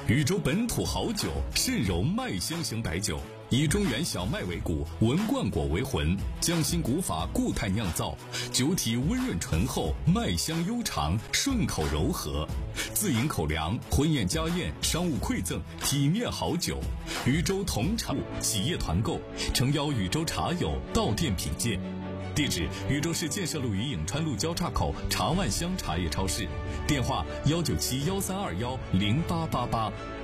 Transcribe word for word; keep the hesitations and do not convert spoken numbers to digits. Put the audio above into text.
禹州本土好酒，肾柔麦香型白酒，以中原小麦为骨，文冠果为魂，匠心古法固态酿造，酒体温润醇厚，麦香悠长，顺口柔和。自饮口粮，婚宴家宴，商务馈赠，体面好酒。禹州同茶企业团购，诚邀禹州茶友到店品鉴。地址：禹州市建设路与颍川路交叉口茶万乡茶叶超市，电话：幺九七幺三二幺零八八八。